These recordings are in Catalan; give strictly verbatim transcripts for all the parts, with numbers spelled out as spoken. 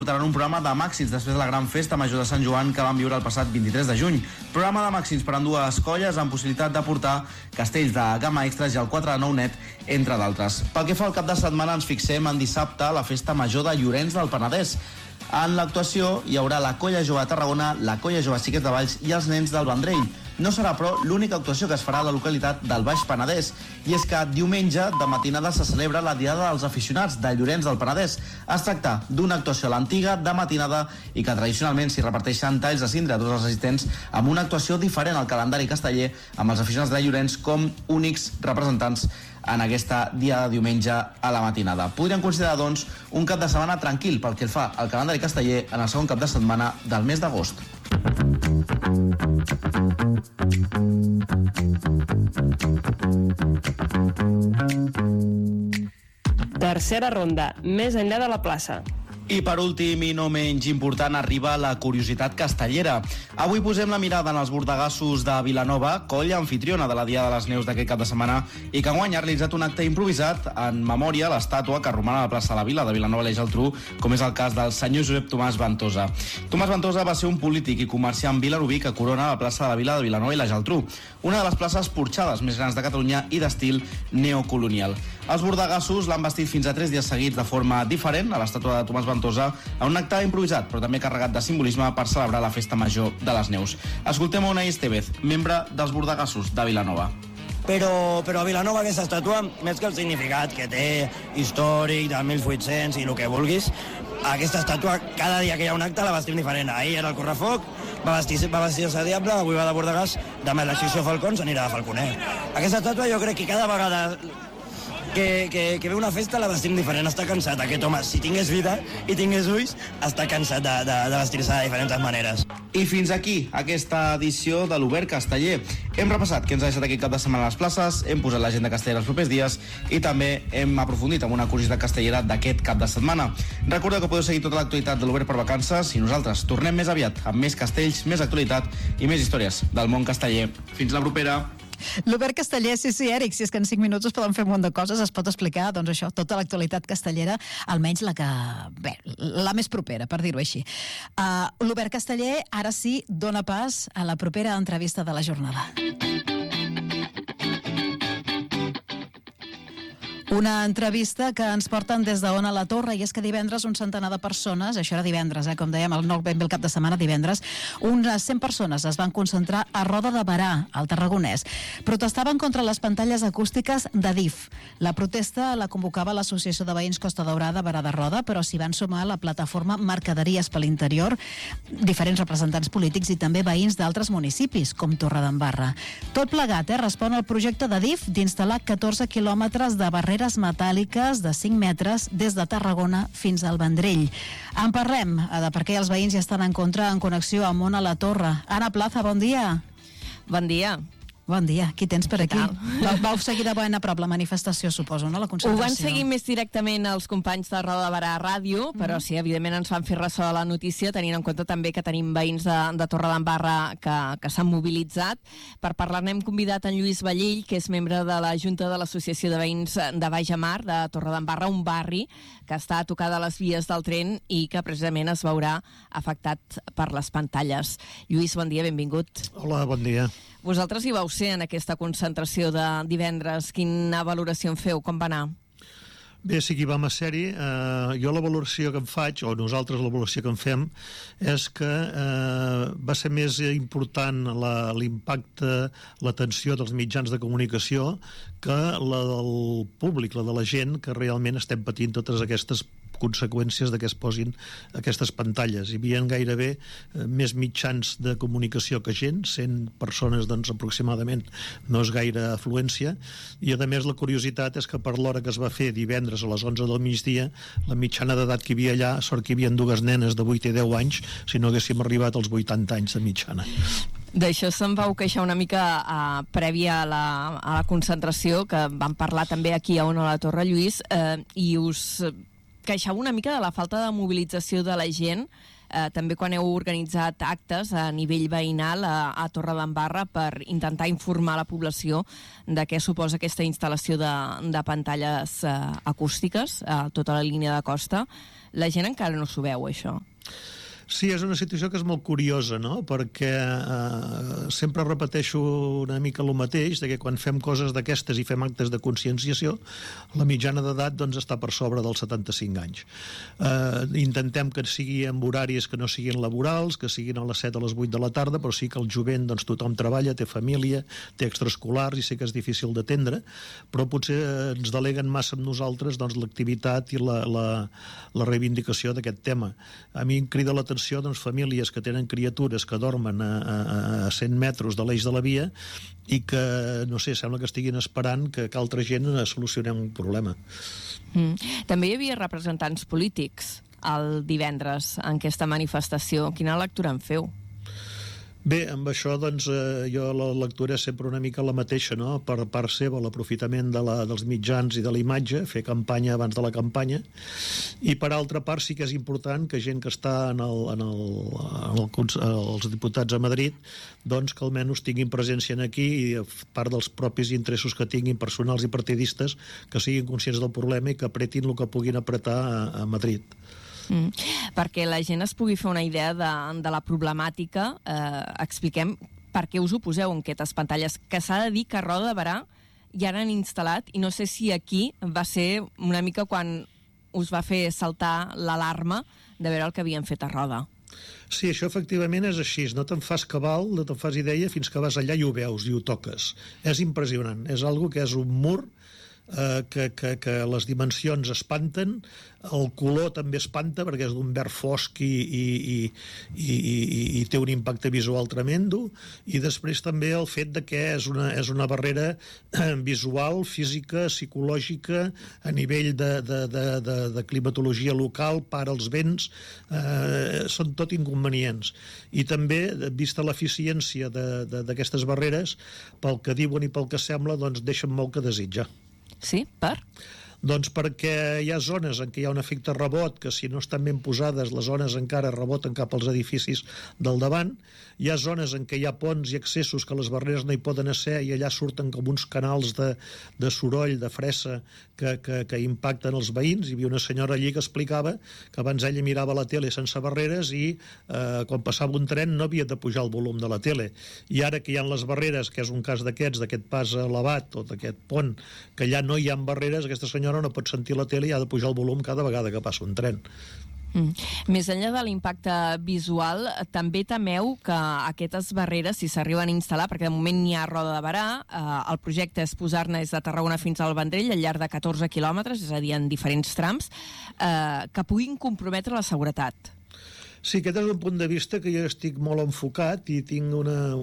portaran un programa de màxims després de la gran festa major de Sant Joan que van viure el passat vint-i-tres de juny. Programa de màxims per endur dues colles amb possibilitat de portar castells de gamma extras i el quatre de nou net, entre d'altres. Pel que fa al cap de setmana, ens fixem en dissabte a la festa major de Llorenç del Penedès. En l'actuació hi haurà la Colla Jove de Tarragona, la Colla Jove Xiquets de Valls i els nens del Vendrell. No serà, però, l'única actuació que es farà a la localitat del Baix Penedès. I és que diumenge de matinada se celebra la Diada dels Aficionats de Llorenç del Penedès. Es tracta d'una actuació a l'antiga de matinada i que tradicionalment s'hi reparteixen talls de cindre a tots els assistents amb una actuació diferent al calendari casteller, amb els aficionats de Llorenç com únics representants en aquesta dia de diumenge a la matinada. Podríem considerar, doncs, un cap de setmana tranquil pel que fa al calendari casteller en el segon cap de setmana del mes d'agost. Tercera ronda, més enllà de la plaça. I per últim, i no menys important, arriba la curiositat castellera. Avui posem la mirada en els bordegassos de Vilanova, colla anfitriona de la Diada de les Neus d'aquest cap de setmana, i que enguany ha realitzat un acte improvisat en memòria a l'estàtua que romana a la plaça de la Vila de Vilanova i la Geltrú, com és el cas del senyor Josep Tomàs Ventosa. Tomàs Ventosa va ser un polític i comerciant vilaroví que corona la plaça de la Vila de Vilanova i la Geltrú, una de les places porxades més grans de Catalunya i d'estil neocolonial. Els bordegassos l'han vestit fins a tres dies seguits de forma diferent a l'estàtua de Tomàs Ventosa, a un acte improvisat, però també carregat de simbolisme per celebrar la festa major de les Neus. Escoltem a Unai Estevez, membre dels bordegassos de Vilanova. Però, però a Vilanova aquesta estàtua, més que el significat que té històric de mil vuit-cents i el que vulguis, aquesta estàtua, cada dia que hi ha un acte la vestim diferent. Ahir era el correfoc, va vestir-se va vestir de diable, avui va de bordegàs, demà l'exhibició Falcons anirà de falconer. Aquesta estàtua jo crec que cada vegada que, que, que ve una festa la vestim diferent. Està cansat aquest home, si tingués vida i tingués ulls, està cansat de, de, de vestir-se de diferents maneres. I fins aquí aquesta edició de l'Obert Casteller. Hem repassat què ens ha deixat aquest cap de setmana a les places, hem posat l'agenda castellera els propers dies i també hem aprofundit en una curiositat castellera d'aquest cap de setmana. Recordeu que podeu seguir tota l'actualitat de l'Obert per vacances i nosaltres tornem més aviat amb més castells, més actualitat i més històries del món casteller. Fins la propera! L'Obert Casteller, sí, sí, Eric, si és que en cinc minuts es poden fer un munt de coses, es pot explicar, doncs això, tota l'actualitat castellera, almenys la que, bé, la més propera, per dir-ho així. Uh, L'Obert Casteller, ara sí, dona pas a la propera entrevista de la jornada. Una entrevista que ens porten des d'Ona la Torre, i és que divendres un centenar de persones, això era divendres, eh, com dèiem, el nou ben bé el cap de setmana, divendres, unes cent persones es van concentrar a Roda de Berà, al Tarragonès. Protestaven contra les pantalles acústiques de D I F. La protesta la convocava l'Associació de Veïns Costa Daurada, Berà de Roda, però s'hi van sumar la plataforma Mercaderies per l'Interior, diferents representants polítics i també veïns d'altres municipis, com Torredembarra. Tot plegat, eh, respon al projecte de D I F d'instal·lar catorze quilòmetres de barreres metàl·liques de cinc metres des de Tarragona fins al Vendrell. En parlem de per què els veïns ja estan en contra en connexió amb Ona la Torre. Anna Plaza, bon dia. Bon dia. Bon dia, qui tens per aquí? Tal? Vau seguir de ben a prop la manifestació, suposo, no? La concentració. Ho van seguir més directament els companys de Roda de Berà Ràdio, però sí, evidentment ens van fer ressò de la notícia, tenint en compte també que tenim veïns de, de Torredembarra que, que s'han mobilitzat. Per parlar n'hem convidat en Lluís Vallill, que és membre de la Junta de l'Associació de Veïns de Baix Amar, de Torredembarra, un barri que està a tocar de les vies del tren i que precisament es veurà afectat per les pantalles. Lluís, bon dia, benvingut. Hola, bon dia. Vosaltres hi vau ser en aquesta concentració de divendres. Quina valoració en feu? Com va anar? Bé, sí que hi vam a ser-hi. Eh, jo la valoració que em faig, o nosaltres la valoració que en fem, és que eh, va ser més important la, l'impacte, l'atenció dels mitjans de comunicació que la del públic, la de la gent, que realment estem patint totes aquestes conseqüències de que es posin aquestes pantalles. Hi havia gairebé eh, més mitjans de comunicació que gent, cent persones doncs aproximadament, no és gaire afluència, i a més la curiositat és que per l'hora que es va fer divendres a les onze del migdia, la mitjana d'edat que hi havia allà, sort que hi havia dues nenes de vuit i deu anys, si no haguéssim arribat als vuitanta anys de mitjana. D'això se'n vau queixar una mica uh, prèvia a la, a la concentració, que vam parlar també aquí a Ona la Torre, Lluís, uh, i us queixava una mica de la falta de mobilització de la gent eh, també quan heu organitzat actes a nivell veïnal a, a Torredembarra per intentar informar la població de què suposa aquesta instal·lació de, de pantalles eh, acústiques a tota la línia de costa. La gent encara no s'ho veu, això. Sí, és una situació que és molt curiosa, no? Perquè eh, sempre repeteixo una mica el mateix, de que quan fem coses d'aquestes i fem actes de conscienciació, la mitjana d'edat doncs, està per sobre dels setanta-cinc anys. Eh, intentem que sigui en horaris que no siguin laborals, que siguin a les set a les vuit de la tarda, però sí que el jovent, doncs, tothom treballa, té família, té extraescolars i sé que és difícil d'atendre, però potser ens deleguen massa amb nosaltres doncs, l'activitat i la, la, la reivindicació d'aquest tema. A mi em crida l'atenció doncs, famílies que tenen criatures que dormen a, a, a cent metres de l'eix de la via i que, no sé, sembla que estiguin esperant que, que altra gent solucionem un problema. Mm. També hi havia representants polítics el divendres en aquesta manifestació. Quina lectura en feu? Bé, amb això, doncs, eh, jo la lectura és sempre una mica la mateixa, no? Per part seva, l'aprofitament de la, dels mitjans i de la imatge, fer campanya abans de la campanya, i per altra part sí que és important que gent que està en, el, en, el, en el, els diputats a Madrid, doncs que almenys tinguin presència aquí i part dels propis interessos que tinguin personals i partidistes, que siguin conscients del problema i que apretin el que puguin apretar a, a Madrid. Mm. Perquè la gent es pugui fer una idea de, de la problemàtica, eh, expliquem per què us oposeu en aquestes pantalles, que s'ha de dir que a Roda de Berà ja n'han instal·lat, i no sé si aquí va ser una mica quan us va fer saltar l'alarma de veure el que havien fet a Roda. Sí, això efectivament és així. No te'n fas cabal, no te'n fas idea fins que vas allà i ho veus i ho toques. És impressionant. És algo que és un mur eh, que, que, que les dimensions espanten, el color també espanta perquè és d'un verd fosc i, i, i, i, i, i té un impacte visual tremendo, i després també el fet de que és una, és una barrera visual, física, psicològica, a nivell de, de, de, de, de climatologia local, para els vents, eh, són tot inconvenients. I també, vista l'eficiència d'aquestes barreres, pel que diuen i pel que sembla, doncs deixen molt que desitjar. Sí? Per? Doncs perquè hi ha zones en què hi ha un efecte rebot, que si no estan ben posades, les zones encara reboten cap als edificis del davant. Hi ha zones en què hi ha ponts i accessos que les barreres no hi poden ser i allà surten com uns canals de, de soroll, de fressa, que, que, que impacten els veïns. Hi havia una senyora allí que explicava que abans ella mirava la tele sense barreres i eh, quan passava un tren no havia de pujar el volum de la tele. I ara que hi ha les barreres, que és un cas d'aquests, d'aquest pas elevat o d'aquest pont, que allà no hi ha barreres, aquesta senyora no pot sentir la tele i ha de pujar el volum cada vegada que passa un tren. Mm. Més enllà de l'impacte visual, també temeu que aquestes barreres, si s'arriben a instal·lar, perquè de moment n'hi ha a Roda de Berà, eh, el projecte és posar-ne des de Tarragona fins al Vendrell al llarg de catorze quilòmetres, és a dir, en diferents trams, eh, que puguin comprometre la seguretat. Sí, aquest és un punt de vista que jo estic molt enfocat i tinc una,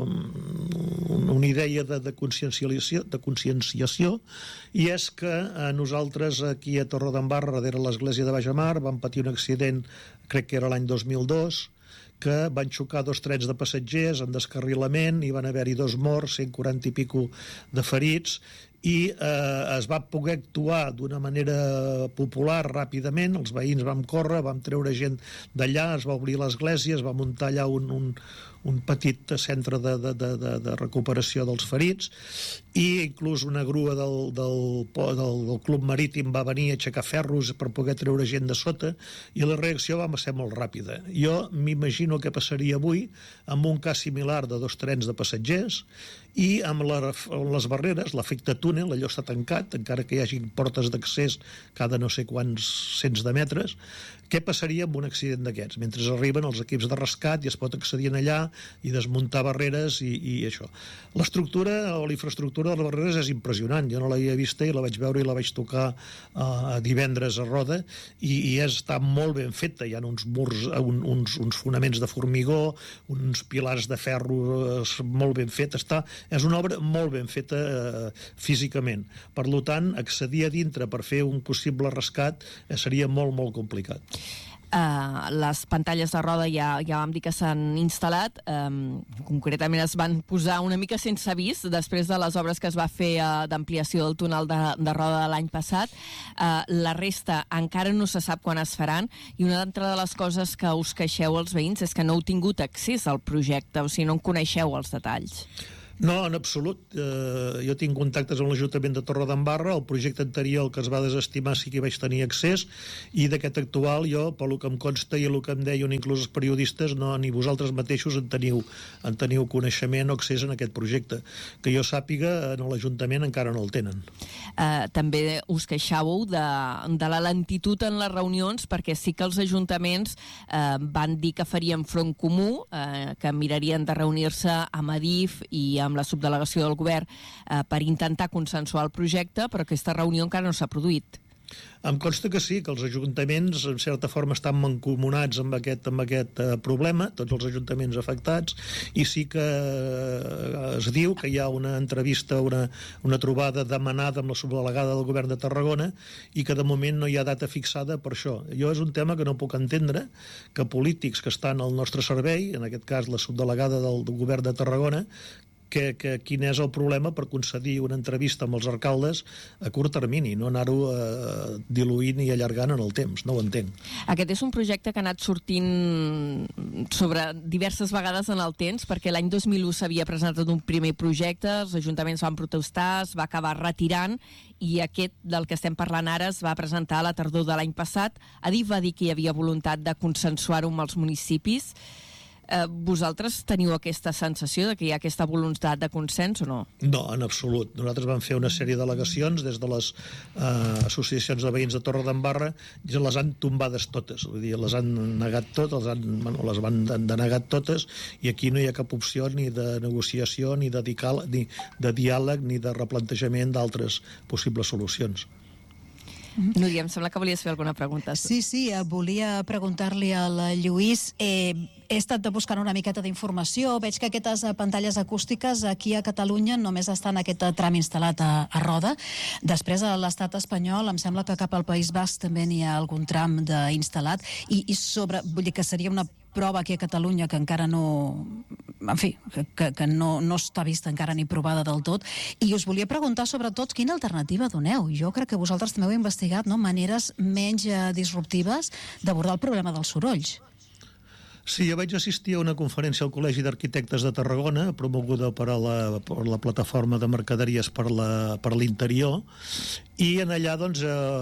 una idea de, de, conscienciació, de conscienciació, i és que eh, nosaltres aquí a Torredembarra, darrere l'església de Bajamar, vam patir un accident, crec que era l'any dos mil dos, que van xocar dos trens de passatgers en descarrilament i van haver-hi dos morts, cent quaranta i pico de ferits, i eh, es va poder actuar d'una manera popular ràpidament, els veïns vam córrer, vam treure gent d'allà, es va obrir l'església, es va muntar allà un, un, un petit centre de, de, de, de recuperació dels ferits, i inclús una grua del, del, del, del Club Marítim va venir a aixecar ferros per poder treure gent de sota, i la reacció va ser molt ràpida. Jo m'imagino què passaria avui amb un cas similar de dos trens de passatgers i amb, la, amb les barreres, l'efecte túnel, allò està tancat, encara que hi hagi portes d'accés cada no sé quants cents de metres. Què passaria amb un accident d'aquests? Mentre arriben els equips de rescat i es pot accedir allà i desmuntar barreres i, i això. L'estructura o l'infraestructura de les barreres és impressionant. Jo no l'havia vista i la vaig veure i la vaig tocar uh, divendres a Roda, i, i està molt ben feta. Hi ha uns murs, un, uns, uns fonaments de formigó, uns pilars de ferro uh, molt ben fet. Està, és una obra molt ben feta uh, físicament. Per tant, accedir a dintre per fer un possible rescat eh, seria molt, molt complicat. Uh, les pantalles de roda ja, ja vam dir que s'han instal·lat, um, concretament es van posar una mica sense avís després de les obres que es va fer uh, d'ampliació del túnel de, de roda de l'any passat. Uh, la resta encara no se sap quan es faran, i una d'entre de les coses que us queixeu els veïns és que no heu tingut accés al projecte, o sigui, no en coneixeu els detalls. No, en absolut. Eh, jo tinc contactes amb l'Ajuntament de Torredembarra, el projecte anterior, el que es va desestimar, sí que hi vaig tenir accés, i d'aquest actual jo, pel que em consta i el que em deien inclús els periodistes, no, ni vosaltres mateixos en teniu, en teniu coneixement o accés en aquest projecte. Que jo sàpiga, en l'Ajuntament encara no el tenen. Eh, també us queixàveu de, de la lentitud en les reunions, perquè sí que els ajuntaments eh, van dir que farien front comú, eh, que mirarien de reunir-se amb Adif i amb amb la subdelegació del govern eh, per intentar consensuar el projecte, però aquesta reunió encara no s'ha produït. Em consta que sí, que els ajuntaments en certa forma estan mancomunats amb aquest, amb aquest eh, problema, tots els ajuntaments afectats, i sí que eh, es diu que hi ha una entrevista, una, una trobada demanada amb la subdelegada del govern de Tarragona, i que de moment no hi ha data fixada per això. Jo és un tema que no puc entendre, que polítics que estan al nostre servei, en aquest cas la subdelegada del, del govern de Tarragona, Que, que quin és el problema per concedir una entrevista amb els alcaldes a curt termini, no anar-ho eh, diluint i allargant en el temps, no ho entenc. Aquest és un projecte que ha anat sortint sobre diverses vegades en el temps, perquè l'any dos mil u s'havia presentat un primer projecte, els ajuntaments van protestar, es va acabar retirant, i aquest del que estem parlant ara es va presentar a la tardor de l'any passat. Adif va dir que hi havia voluntat de consensuar-ho amb els municipis. Eh, vosaltres teniu aquesta sensació de que hi ha aquesta voluntat de consens o no? No, en absolut. Nosaltres vam fer una sèrie d'al·legacions des de les eh, associacions de veïns de Torredembarra, i les han tombades totes, vull dir, les han negat tot, les, han, bueno, les van denegat totes, i aquí no hi ha cap opció ni de negociació, ni de, ni de diàleg, ni de replantejament d'altres possibles solucions. Núria, em sembla que volies fer alguna pregunta. Sí, sí, volia preguntar-li al Lluís. Eh, he estat buscant una miqueta d'informació. Veig que aquestes pantalles acústiques aquí a Catalunya només estan aquest tram instal·lat a, a Roda. Després, a l'estat espanyol, em sembla que cap al País Basc també n'hi ha algun tram instal·lat. I, i sobre, vull dir que seria una prova aquí a Catalunya que encara no... En fi, que, que no, no està vista encara ni provada del tot. I us volia preguntar, sobretot, quina alternativa doneu? Jo crec que vosaltres també heu investigat, no?, maneres menys eh, disruptives d'abordar el problema dels sorolls. Sí, jo vaig assistir a una conferència al Col·legi d'Arquitectes de Tarragona, promoguda per la, per la plataforma de mercaderies per l'interior, i en allà doncs,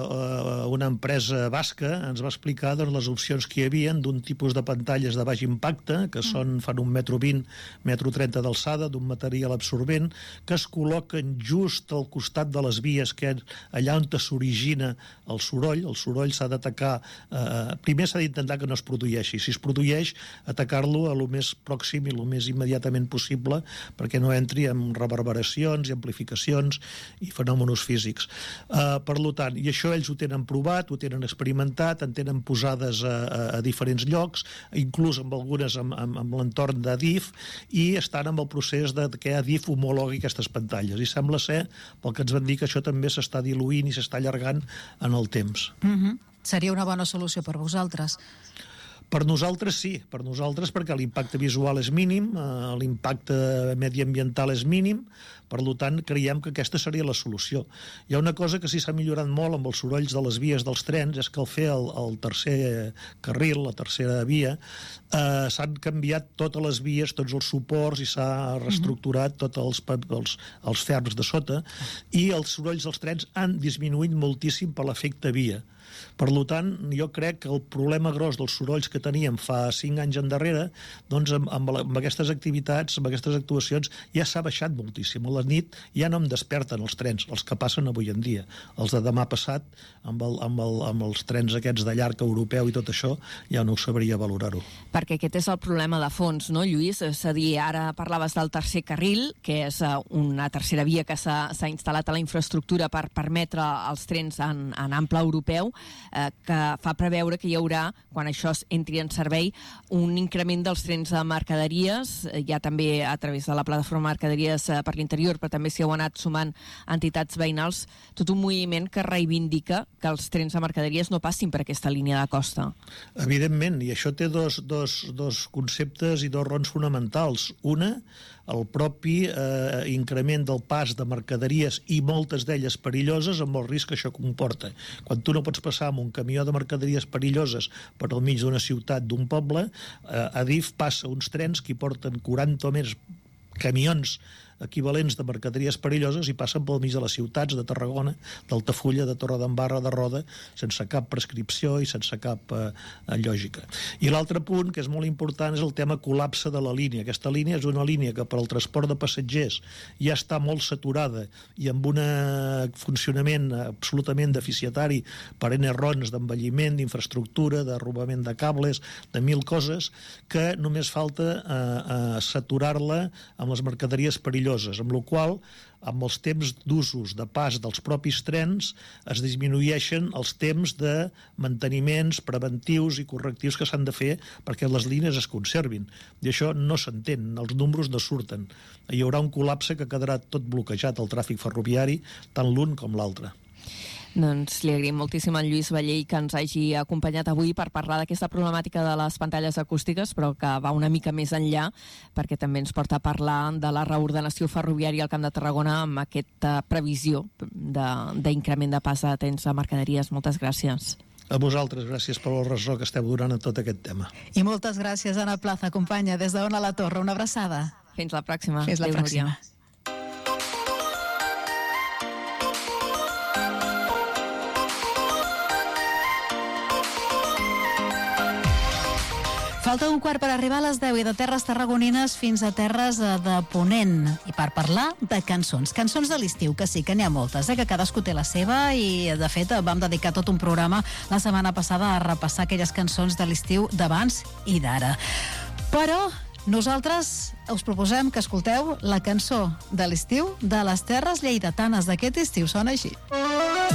una empresa basca ens va explicar doncs, les opcions que hi havia d'un tipus de pantalles de baix impacte, que són, fan un metro vint, metro trenta d'alçada, d'un material absorbent, que es col·loquen just al costat de les vies, que és allà on s'origina el soroll. El soroll s'ha d'atacar... Eh, primer s'ha d'intentar que no es produeixi. Si es produeix, atacar-lo a lo més pròxim i lo més immediatament possible, perquè no entri en reverberacions i amplificacions i fenòmenos físics. Uh, per tant, i això ells ho tenen provat, ho tenen experimentat, en tenen posades a, a, a diferents llocs, inclús amb algunes amb, amb, amb l'entorn d'Adif, i estan amb el procés de que Adif homologui aquestes pantalles. I sembla ser, pel que ens van dir, que això també s'està diluint i s'està allargant en el temps. Mm-hmm. Seria una bona solució per vosaltres? Per nosaltres sí, per nosaltres perquè l'impacte visual és mínim, eh, l'impacte mediambiental és mínim, per tant creiem que aquesta seria la solució. Hi ha una cosa que sí s'ha millorat molt amb els sorolls de les vies dels trens, és que al fer el, el tercer carril, la tercera via, eh, s'han canviat totes les vies, tots els suports, i s'ha reestructurat tots els, els, els ferms de sota, i els sorolls dels trens han disminuït moltíssim per l'efecte via. Per tant, jo crec que el problema gros dels sorolls que teníem fa cinc anys endarrere, doncs amb, amb, amb aquestes activitats, amb aquestes actuacions, ja s'ha baixat moltíssim. A la nit ja no em desperten els trens, els que passen avui en dia. Els de demà passat, amb, el, amb, el, amb els trens aquests de llarg europeu i tot això, ja no ho sabria valorar-ho. Perquè aquest és el problema de fons, no, Lluís? És a dir, ara parlaves del tercer carril, que és una tercera via que s'ha instal·lat a la infraestructura per permetre els trens en, en ample europeu, eh, que fa preveure que hi haurà, quan això entri en servei, un increment dels trens de mercaderies, eh, ja també a través de la plataforma Mercaderies eh, per l'interior, però també s'hi heu anat sumant entitats veïnals, tot un moviment que reivindica que els trens de mercaderies no passin per aquesta línia de costa. Evidentment, i això té dos, dos, dos conceptes i dos raons fonamentals. Una, el propi eh, increment del pas de mercaderies i moltes d'elles perilloses amb el risc que això comporta. Quan tu no pots passar amb un camió de mercaderies perilloses per al mig d'una ciutat, d'un poble, eh, Adif passa uns trens que hi porten quaranta o més camions equivalents de mercaderies perilloses i passen pel mig de les ciutats de Tarragona, d'Altafulla, de Torredembarra, de Roda, sense cap prescripció i sense cap eh, lògica. I l'altre punt, que és molt important, és el tema col·lapse de la línia. Aquesta línia és una línia que per al transport de passatgers ja està molt saturada i amb un funcionament absolutament deficitari per ene raons d'envelliment, d'infraestructura, de robament de cables, de mil coses, que només falta eh, eh, saturar-la amb les mercaderies perilloses, amb la qual amb els temps d'usos de pas dels propis trens es disminueixen els temps de manteniments preventius i correctius que s'han de fer perquè les línies es conservin. I això no s'entén, els números no surten. Hi haurà un col·lapse que quedarà tot bloquejat al tràfic ferroviari, tant l'un com l'altre. Doncs li agraïm moltíssim a Lluís Vallell que ens hagi acompanyat avui per parlar d'aquesta problemàtica de les pantalles acústiques, però que va una mica més enllà, perquè també ens porta a parlar de la reordenació ferroviària al Camp de Tarragona amb aquesta previsió d'increment de, de pas de trens de mercaderies. Moltes gràcies. A vosaltres, gràcies per la ressò que esteu donant a tot aquest tema. I moltes gràcies, Anna Plaza, companya, des d'Ona la Torre. Una abraçada. Fins la pròxima. Fins la Adéu, pròxima. Núria. Falta un quart per arribar a les deu i de terres tarragonines fins a terres de Ponent. I per parlar de cançons. Cançons de l'estiu, que sí, que n'hi ha moltes, eh? Que cadascú té la seva i, de fet, vam dedicar tot un programa la setmana passada a repassar aquelles cançons de l'estiu d'abans i d'ara. Però nosaltres us proposem que escolteu la cançó de l'estiu de les terres lleidatanes d'aquest estiu. Sona així.